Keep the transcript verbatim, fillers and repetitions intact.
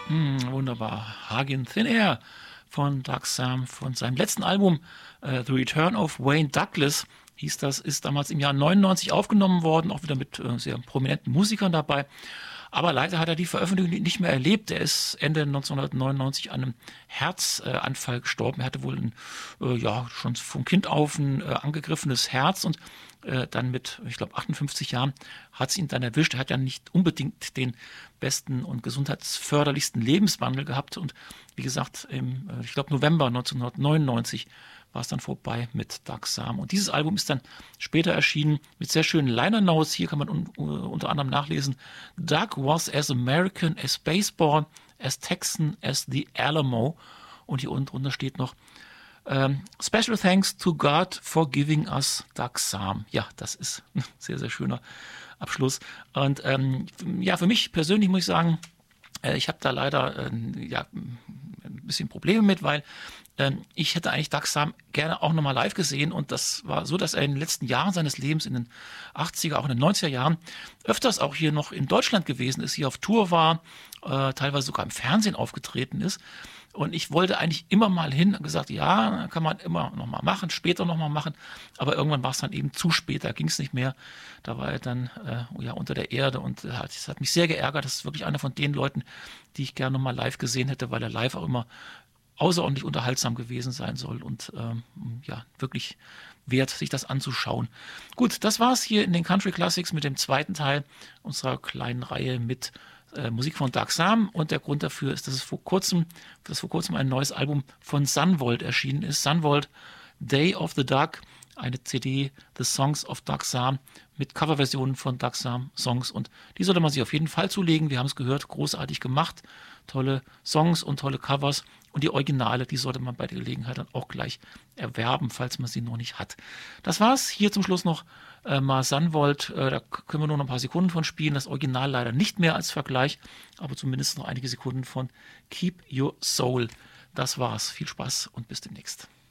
Hm, wunderbar. Hagin Thin Air von Doug Sam von seinem letzten Album äh, The Return of Wayne Douglas hieß das, ist damals im Jahr neunundneunzig aufgenommen worden, auch wieder mit äh, sehr prominenten Musikern dabei. Aber leider hat er die Veröffentlichung nicht mehr erlebt. Er ist Ende neunzehnhundertneunundneunzig an einem Herzanfall gestorben. Er hatte wohl ein, äh, ja, schon von Kind auf ein äh, angegriffenes Herz und äh, dann mit, ich glaube, achtundfünfzig Jahren hat es ihn dann erwischt. Er hat ja nicht unbedingt den besten und gesundheitsförderlichsten Lebenswandel gehabt. Und wie gesagt, im, äh, ich glaube, November neunzehnhundertneunundneunzig war es dann vorbei mit Doug Sam. Und dieses Album ist dann später erschienen mit sehr schönen Liner Notes. Hier kann man un unter anderem nachlesen: Doug was as American as baseball, as Texan as the Alamo. Und hier unten drunter steht noch ähm, Special thanks to God for giving us Doug Sam. Ja, das ist ein sehr, sehr schöner Abschluss. Und ähm, ja, für mich persönlich muss ich sagen, äh, ich habe da leider äh, ja, ein bisschen Probleme mit, weil ähm, ich hätte eigentlich Doug Sam gerne auch nochmal live gesehen, und das war so, dass er in den letzten Jahren seines Lebens, in den achtziger, auch in den neunziger Jahren, öfters auch hier noch in Deutschland gewesen ist, hier auf Tour war, äh, teilweise sogar im Fernsehen aufgetreten ist. Und ich wollte eigentlich immer mal hin und gesagt, ja, kann man immer noch mal machen, später noch mal machen. Aber irgendwann war es dann eben zu spät, da ging es nicht mehr. Da war er dann äh, ja, unter der Erde, und es hat, hat mich sehr geärgert. Das ist wirklich einer von den Leuten, die ich gerne noch mal live gesehen hätte, weil er live auch immer außerordentlich unterhaltsam gewesen sein soll und ähm, ja, wirklich wert, sich das anzuschauen. Gut, das war's hier in den Country Classics mit dem zweiten Teil unserer kleinen Reihe mit äh, Musik von Doug Sam, und der Grund dafür ist, dass es vor kurzem, dass vor kurzem ein neues Album von Sunvolt erschienen ist. Sunvolt, Day of the Doug, eine C D, The Songs of Doug Sam, mit Coverversionen von Doug Sam Songs, und die sollte man sich auf jeden Fall zulegen. Wir haben es gehört, großartig gemacht, tolle Songs und tolle Covers, und die Originale, die sollte man bei der Gelegenheit dann auch gleich erwerben, falls man sie noch nicht hat. Das war's. Hier zum Schluss noch äh, mal Sunvolt, äh, da können wir nur noch ein paar Sekunden von spielen, das Original leider nicht mehr als Vergleich, aber zumindest noch einige Sekunden von Keep Your Soul. Das war's. Viel Spaß und bis demnächst.